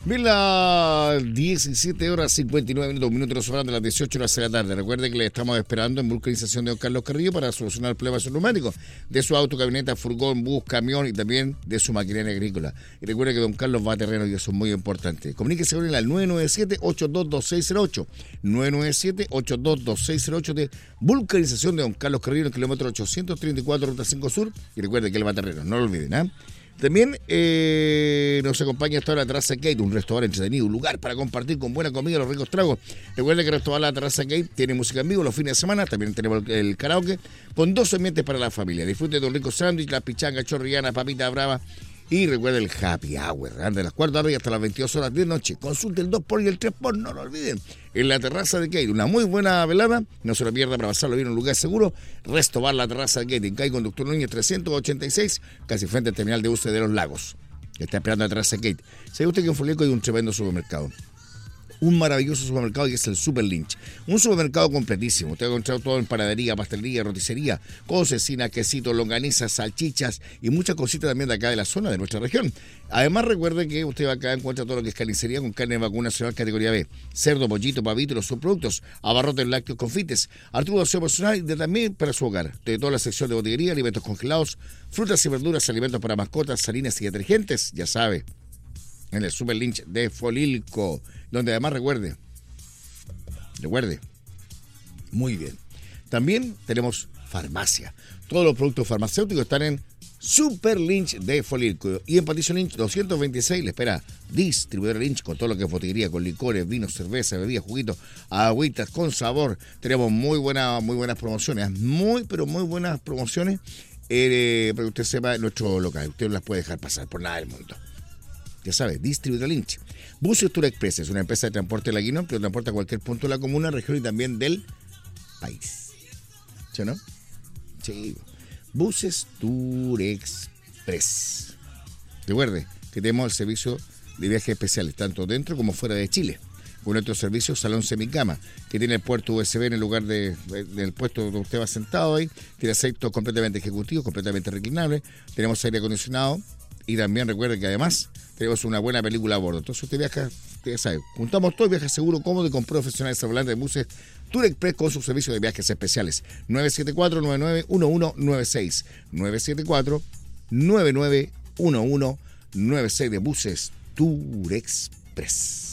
Bien, las 17 horas 59 minutos, minutos sobrando las 18 horas de la tarde. Recuerde que le estamos esperando en vulcanización de don Carlos Carrillo para solucionar el problema de su neumático, de su auto, camioneta, furgón, bus, camión y también de su maquinaria agrícola. Y recuerde que don Carlos va a terreno y eso es muy importante. Comuníquese con él al 997-822608. 997-822608 de vulcanización de don Carlos Carrillo en el kilómetro 834, ruta 5 Sur. Y recuerde que él va a terreno, no lo olviden, ¿ah? También nos acompaña hasta ahora la Terraza Gate, un restaurante entretenido, un lugar para compartir con buena comida, los ricos tragos. Recuerden que el restaurante La Terraza Gate tiene música en vivo los fines de semana, también tenemos el karaoke, con 2 ambientes para la familia. Disfruten de un rico sándwich, la pichanga chorrillana, papita brava. Y recuerden el happy hour, de las 4 de la tarde hasta las 22 horas de noche. Consulte el 2x y el 3x, no lo olviden. En la Terraza de Gate, una muy buena velada. No se lo pierda para pasarlo bien en un lugar seguro. Resto Bar La Terraza de Gate, en calle Conductor Núñez 386, casi frente al terminal de buses de Los Lagos. Está esperando la Terraza de Gate. ¿Sabe usted que en Folleco hay un tremendo supermercado? Un maravilloso supermercado que es el Super Lynch. Un supermercado completísimo. Usted va a encontrar todo en panadería, pastelería, roticería, con cecina, quesitos, longanizas, salchichas y muchas cositas también de acá de la zona, de nuestra región. Además, recuerde que usted va acá encuentra todo lo que es carnicería con carne de vacuna nacional categoría B. Cerdo, pollito, pavito, los subproductos, abarrotes lácteos, confites, artículos de aseo personal y también para su hogar. De toda la sección de botillería, alimentos congelados, frutas y verduras, alimentos para mascotas, harinas y detergentes, ya sabe. En el Super Lynch de Folilco, donde además recuerde, muy bien. También tenemos farmacia. Todos los productos farmacéuticos están en Super Lynch de Folilco. Y en Patricio Lynch 226 le espera distribuidor Lynch con todo lo que es botillería, con licores, vinos, cerveza, bebidas, juguitos, agüitas con sabor. Tenemos muy buenas promociones, muy buenas promociones para que usted sepa en nuestro local. Usted no las puede dejar pasar por nada del mundo. Ya sabe, distribuidor Lynch. Buses Tour Express es una empresa de transporte laguino que transporta a cualquier punto de la comuna, región y también del país. ¿Sí o no? Sí. Buses Tour Express. Recuerde que tenemos el servicio de viajes especiales, tanto dentro como fuera de Chile. Con nuestro servicio Salón Semicama, que tiene el puerto USB en el lugar del puesto donde usted va sentado ahí. Tiene asientos completamente ejecutivos, completamente reclinables. Tenemos aire acondicionado. Y también recuerde que además tenemos una buena película a bordo. Entonces usted viaja, usted ya sabe, juntamos todo y viaja seguro, cómodo y con profesionales hablantes de buses Tour Express con sus servicios de viajes especiales. 974-991196. 974-991196 de buses Tour Express.